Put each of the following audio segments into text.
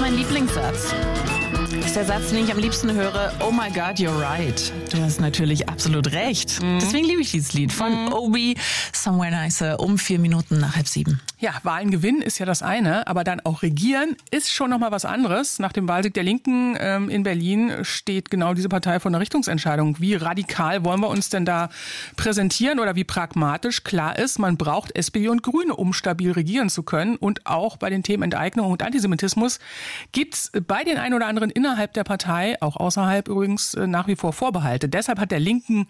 mein Lieblingssatz. Das ist der Satz, den ich am liebsten höre. Oh my God, you're right. Du hast natürlich absolut recht. Deswegen liebe ich dieses Lied von Obi, Somewhere Nicer, um 4 Minuten nach 6:30. Ja, Wahlen gewinnen ist ja das eine, aber dann auch regieren ist schon noch mal was anderes. Nach dem Wahlsieg der Linken in Berlin steht genau diese Partei vor einer Richtungsentscheidung. Wie radikal wollen wir uns denn da präsentieren oder wie pragmatisch? Klar ist, man braucht SPD und Grüne, um stabil regieren zu können. Und auch bei den Themen Enteignung und Antisemitismus gibt's bei den ein oder anderen innerhalb der Partei, auch außerhalb übrigens, nach wie vor Vorbehalte. Deshalb hat der linken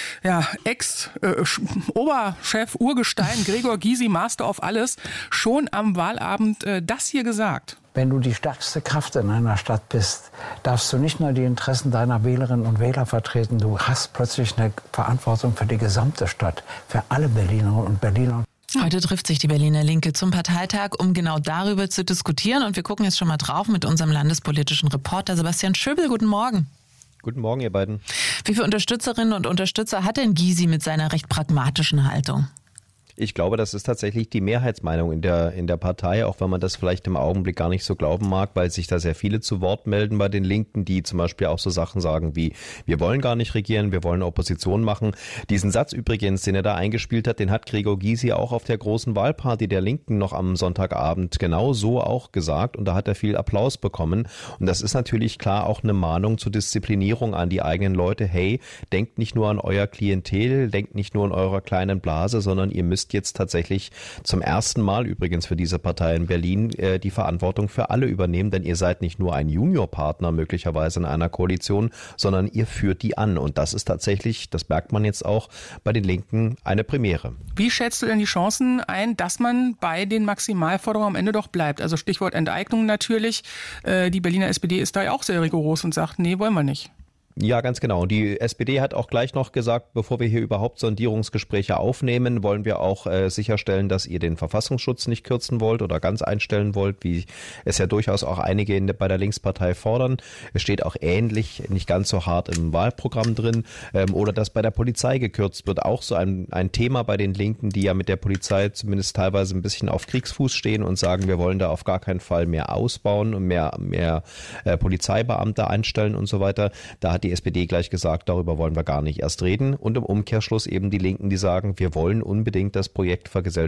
Ex-Oberchef Urgestein Gregor Gysi, Master of alles, schon am Wahlabend das hier gesagt. Wenn du die stärkste Kraft in einer Stadt bist, darfst du nicht nur die Interessen deiner Wählerinnen und Wähler vertreten, du hast plötzlich eine Verantwortung für die gesamte Stadt, für alle Berlinerinnen und Berliner. Heute trifft sich die Berliner Linke zum Parteitag, um genau darüber zu diskutieren. Und wir gucken jetzt schon mal drauf mit unserem landespolitischen Reporter Sebastian Schöbel. Guten Morgen. Guten Morgen, ihr beiden. Wie viele Unterstützerinnen und Unterstützer hat denn Gysi mit seiner recht pragmatischen Haltung? Ich glaube, das ist tatsächlich die Mehrheitsmeinung in der Partei, auch wenn man das vielleicht im Augenblick gar nicht so glauben mag, weil sich da sehr viele zu Wort melden bei den Linken, die zum Beispiel auch so Sachen sagen wie, wir wollen gar nicht regieren, wir wollen Opposition machen. Diesen Satz übrigens, den er da eingespielt hat, den hat Gregor Gysi auch auf der großen Wahlparty der Linken noch am Sonntagabend genau so auch gesagt und da hat er viel Applaus bekommen. Und das ist natürlich klar auch eine Mahnung zur Disziplinierung an die eigenen Leute. Hey, denkt nicht nur an euer Klientel, denkt nicht nur an eurer kleinen Blase, sondern ihr müsst jetzt tatsächlich zum ersten Mal übrigens für diese Partei in Berlin die Verantwortung für alle übernehmen, denn ihr seid nicht nur ein Juniorpartner möglicherweise in einer Koalition, sondern ihr führt die an und das ist tatsächlich, das merkt man jetzt auch bei den Linken, eine Premiere. Wie schätzt du denn die Chancen ein, dass man bei den Maximalforderungen am Ende doch bleibt? Also Stichwort Enteignung natürlich. Die Berliner SPD ist da ja auch sehr rigoros und sagt, nee, wollen wir nicht. Ja, ganz genau. Die SPD hat auch gleich noch gesagt, bevor wir hier überhaupt Sondierungsgespräche aufnehmen, wollen wir auch sicherstellen, dass ihr den Verfassungsschutz nicht kürzen wollt oder ganz einstellen wollt, wie es ja durchaus auch einige bei der Linkspartei fordern. Es steht auch ähnlich, nicht ganz so hart im Wahlprogramm drin. Oder dass bei der Polizei gekürzt wird. Auch so ein Thema bei den Linken, die ja mit der Polizei zumindest teilweise ein bisschen auf Kriegsfuß stehen und sagen, wir wollen da auf gar keinen Fall mehr ausbauen und mehr Polizeibeamte einstellen und so weiter. Da hat die SPD gleich gesagt, darüber wollen wir gar nicht erst reden. Und im Umkehrschluss eben die Linken, die sagen, wir wollen unbedingt das Projekt vergesellschaften